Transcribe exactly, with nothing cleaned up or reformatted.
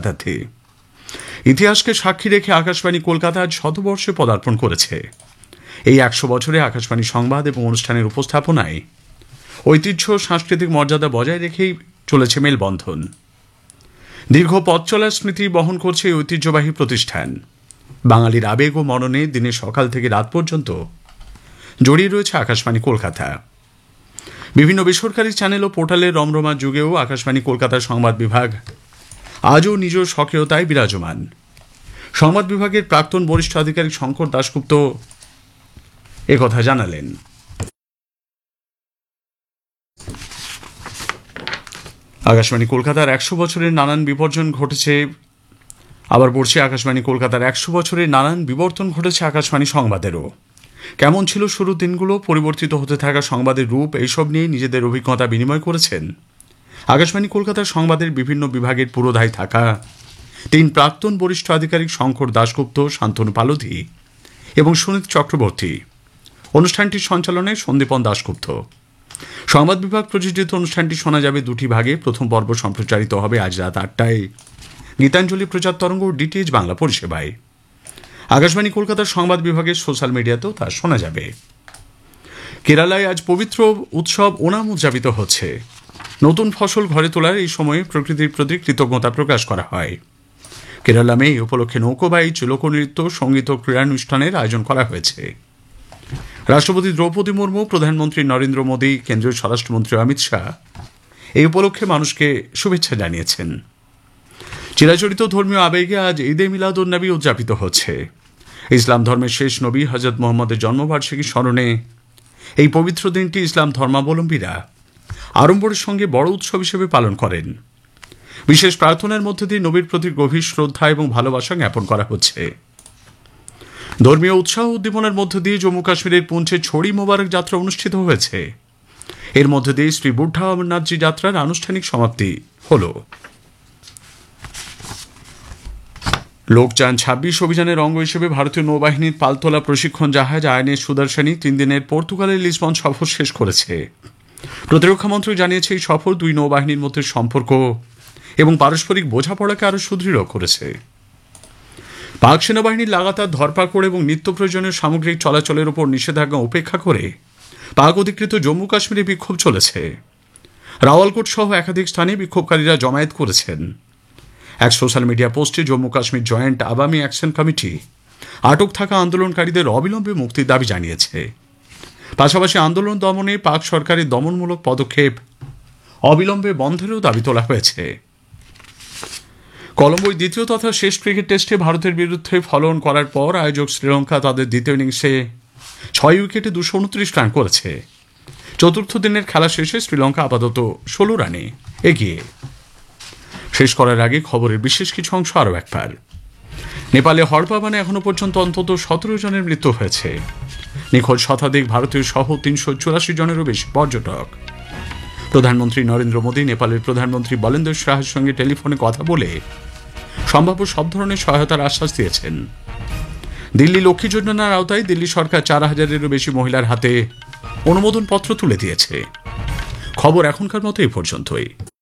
কলকাতাতে। ইতিহাসকে সাক্ষী রেখে আকাশবাণী কলকাতা আজ শতবর্ষে পদার্পণ করেছে। এই একশো বছরে আকাশবাণী সংবাদ এবং অনুষ্ঠানের উপস্থাপনায় ঐতিহ্য সাংস্কৃতিক মর্যাদা বজায় রেখেই চলেছে মেলবন্ধন। দীর্ঘ পথ চলার স্মৃতি বহন করছে এই ঐতিহ্যবাহী প্রতিষ্ঠান। বাঙালির আবেগ ও মননে দিনের সকাল থেকে রাত পর্যন্ত জড়িয়ে রয়েছে আকাশবাণী কলকাতা। বিভিন্ন বেসরকারি চ্যানেল ও পোর্টালের রমরমা যুগেও আকাশবাণী কলকাতার সংবাদ বিভাগ আজও নিজ স্বকীয়তায় বিরাজমান। সংবাদ বিভাগের প্রাক্তন বরিষ্ঠ আধিকারিক শঙ্কর দাশগুপ্ত একথা জানালেন। আকাশবাণী কলকাতার একশো বছরের নানান বিবর্জন ঘটেছে আবার পড়ছে আকাশবাণী কলকাতার একশো বছরের নানান বিবর্তন ঘটেছে আকাশবাণী সংবাদেরও। কেমন ছিল শুরুর দিনগুলো, পরিবর্তিত হতে থাকা সংবাদের রূপ, এইসব নিয়ে নিজেদের অভিজ্ঞতা বিনিময় করেছেন আকাশবাণী কলকাতার সংবাদের বিভিন্ন বিভাগের পুরোধায় থাকা তিন প্রাক্তন বরিষ্ঠ আধিকারিক শঙ্কর দাশগুপ্ত, শান্তনু পালোধি এবং সুনীত চক্রবর্তী। অনুষ্ঠানটির সঞ্চালনায় সন্দীপন দাশগুপ্ত। সংবাদ বিভাগ প্রযোজিত অনুষ্ঠানটি শোনা যাবে দুটি ভাগে। প্রথম পর্ব সম্প্রচারিত হবে আজ রাত আটটায় গীতাঞ্জলি প্রচার তরঙ্গ ডিটিএইচ বাংলা পরিষেবায়। আকাশবাণী কলকাতার সংবাদ বিভাগের সোশ্যাল মিডিয়াতেও তা শোনা যাবে। কেরালায় আজ পবিত্র উৎসব ওনাম উদযাপিত হচ্ছে। নতুন ফসল ঘরে তোলার এই সময়ে প্রকৃতির প্রতি কৃতজ্ঞতা প্রকাশ করা হয়। কেরালামে এই উপলক্ষে নৌকোবাইচ, লোকনৃত্য, সঙ্গীত ও ক্রীড়ানুষ্ঠানের আয়োজন করা হয়েছে। রাষ্ট্রপতি দ্রৌপদী মুর্মু, প্রধানমন্ত্রী নরেন্দ্র মোদী, কেন্দ্রীয় স্বরাষ্ট্রমন্ত্রী অমিত শাহ এই উপলক্ষে মানুষকে শুভেচ্ছা জানিয়েছেন। চিরাচরিত ধর্মীয় আবেগে আজ ঈদে মিলাদুন্নবী উদযাপিত হচ্ছে। ইসলাম ধর্মের শেষ নবী হযরত মুহাম্মদের জন্মবার্ষিকী স্মরণে এই পবিত্র দিনটি ইসলাম ধর্মাবলম্বীরা আড়ম্বরের সঙ্গে বড় উৎসব হিসেবে পালন করেন। বিশেষ প্রার্থনার মধ্যে দিয়ে নবীর প্রতি গভীর শ্রদ্ধা এবং ভালোবাসা জ্ঞাপন করা হচ্ছে। ধর্মীয় উৎসাহ উদ্দীপনার মধ্য দিয়ে জম্মু কাশ্মীরের পুঞ্চে ছড়ি মোবারক যাত্রা অনুষ্ঠিত হয়েছে। এর মধ্যে দিয়ে শ্রী বুদ্ধা অমরনাথজি যাত্রার আনুষ্ঠানিক সমাপ্তি হল। লোকযান ছাব্বিশ অভিযানের অঙ্গ হিসেবে ভারতীয় নৌবাহিনীর পালতোলা প্রশিক্ষণ জাহাজ আইএনএস সুদর্শনী তিন দিনের পর্তুগালের লিসবন সফর শেষ করেছে। প্রতিরক্ষা মন্ত্রক জানিয়েছে এই সফর দুই নৌবাহিনীর মধ্যে সম্পর্ক এবং পারস্পরিক বোঝাপড়াকে আরও সুদৃঢ় করেছে। পাক সেনাবাহিনীর লাগাতার ধরপাকড় এবং নিত্য প্রয়োজনীয় সামগ্রিক চলাচলের উপর নিষেধাজ্ঞা উপেক্ষা করে পাক অধিকৃত জম্মু কাশ্মীরে বিক্ষোভ চলেছে। রাওয়ালকোট সহ একাধিক স্থানে বিক্ষোভকারীরা জমায়েত করেছেন। এক সোশ্যাল মিডিয়া পোস্টে Jammu Kashmir joint Awami action committee আটক থাকা আন্দোলনকারীদের অবিলম্বে মুক্তির দাবি জানিয়েছে। পাশাপাশি আন্দোলন দমনে পাক সরকারের দমনমূলক পদক্ষেপ অবিলম্বে বন্ধেরও দাবি তোলা হয়েছে। কলম্বোয় দ্বিতীয় তথা শেষ ক্রিকেট টেস্টে ভারতের বিরুদ্ধে ফলন করার পর আয়োজক শ্রীলঙ্কা তাদের দ্বিতীয় ইনিংসে ছয় উইকেটে দুশো উনত্রিশ রান করেছে। চতুর্থ দিনের খেলা শেষে শ্রীলঙ্কা আপাতত ষোলো রানে এগিয়ে। শেষ করার আগে খবরের বিশেষ কিছু অংশ আরও একবার। নেপালে হড়পাবানে এখনো পর্যন্ত অন্তত সতেরো জনের মৃত্যু হয়েছে। নিখোঁজ শতাধিক ভারতীয় সহ তিনশো চুরাশি জনেরও বেশি পর্যটক। প্রধানমন্ত্রী নরেন্দ্র মোদী নেপালের প্রধানমন্ত্রী বলেন্দ্র শাহের সঙ্গে টেলিফোনে কথা বলে সম্ভাব্য সব ধরনের সহায়তার আশ্বাস দিয়েছেন। দিল্লি লক্ষ্মী যোজনার আওতায় দিল্লি সরকার চার হাজারেরও বেশি মহিলার হাতে অনুমোদন পত্র তুলে দিয়েছে। খবর এখনকার মতো এই পর্যন্তই।